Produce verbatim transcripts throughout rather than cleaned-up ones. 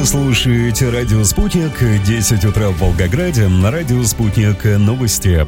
Вы слушаете радио «Спутник», десять утра в Волгограде, на радио «Спутник» новости.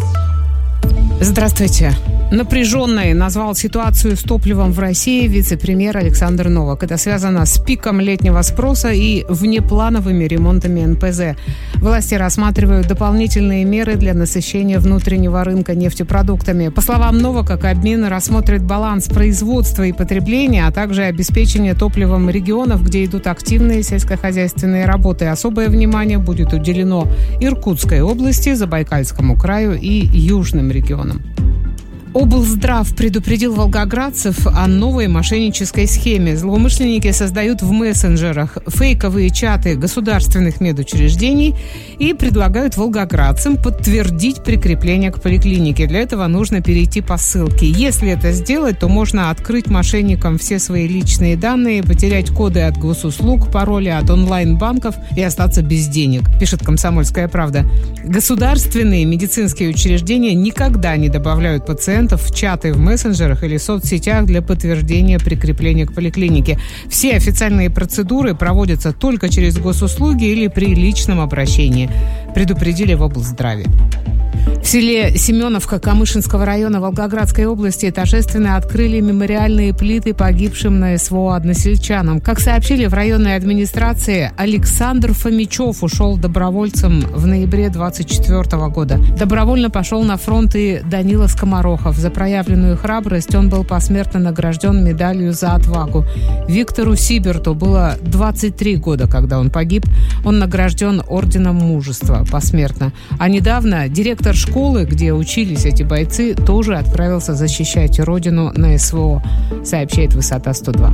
Здравствуйте. Напряженной назвал ситуацию с топливом в России вице-премьер Александр Новак. Это связано с пиком летнего спроса и внеплановыми ремонтами эн пэ зэ. Власти рассматривают дополнительные меры для насыщения внутреннего рынка нефтепродуктами. По словам Новака, Кабмин рассмотрит баланс производства и потребления, а также обеспечение топливом регионов, где идут активные сельскохозяйственные работы. Особое внимание будет уделено Иркутской области, Забайкальскому краю и южным регионам. Облздрав предупредил волгоградцев о новой мошеннической схеме. Злоумышленники создают в мессенджерах фейковые чаты государственных медучреждений и предлагают волгоградцам подтвердить прикрепление к поликлинике. Для этого нужно перейти по ссылке. Если это сделать, то можно открыть мошенникам все свои личные данные, потерять коды от госуслуг, пароли от онлайн-банков и остаться без денег, пишет «Комсомольская правда». Государственные медицинские учреждения никогда не добавляют пациентов в чаты в мессенджерах или соцсетях для подтверждения прикрепления к поликлинике. Все официальные процедуры проводятся только через госуслуги или при личном обращении, предупредили в облздраве. В селе Семеновка Камышинского района Волгоградской области торжественно открыли мемориальные плиты погибшим на эс вэ о односельчанам. Как сообщили в районной администрации, Александр Фомичев ушел добровольцем в ноябре двадцать четвёртого года. Добровольно пошел на фронт и Данила Скоморохов. За проявленную храбрость он был посмертно награжден медалью за отвагу. Виктору Сиберту было двадцать три года, когда он погиб. Он награжден орденом мужества посмертно. А недавно директор школы, где учились эти бойцы, тоже отправился защищать родину на эс вэ о, сообщает «Высота сто два».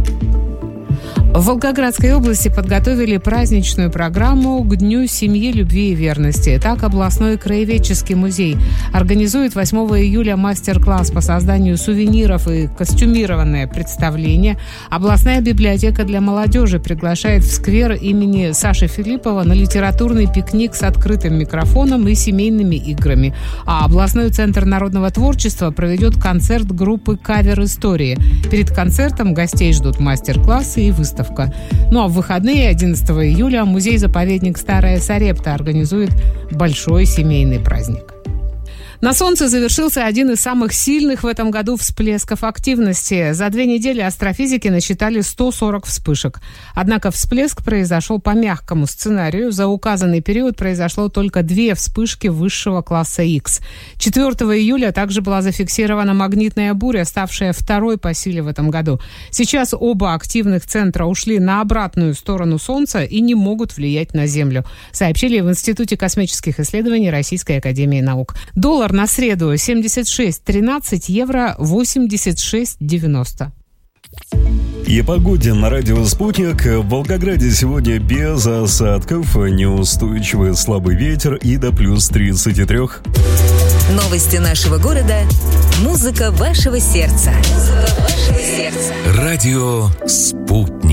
В Волгоградской области подготовили праздничную программу к Дню семьи, любви и верности. Так, областной краеведческий музей организует восьмого июля мастер-класс по созданию сувениров и костюмированное представление. Областная библиотека для молодежи приглашает в сквер имени Саши Филиппова на литературный пикник с открытым микрофоном и семейными играми. А областной центр народного творчества проведет концерт группы «Кавер Истории». Перед концертом гостей ждут мастер-классы и выставка. Ну а в выходные одиннадцатого июля музей-заповедник Старая Сарепта организует большой семейный праздник. На Солнце завершился один из самых сильных в этом году всплесков активности. За две недели астрофизики насчитали сто сорок вспышек. Однако всплеск произошел по мягкому сценарию. За указанный период произошло только две вспышки высшего класса Х. четвёртого июля также была зафиксирована магнитная буря, ставшая второй по силе в этом году. Сейчас оба активных центра ушли на обратную сторону Солнца и не могут влиять на Землю, сообщили в Институте космических исследований Российской академии наук. Доллар на среду семьдесят шесть тринадцать, евро восемьдесят шесть девяносто. И о погоде на радио «Спутник». В Волгограде сегодня без осадков, неустойчивый слабый ветер и до плюс тридцать три. Новости нашего города. Музыка вашего сердца. Музыка вашего сердца. Радио «Спутник».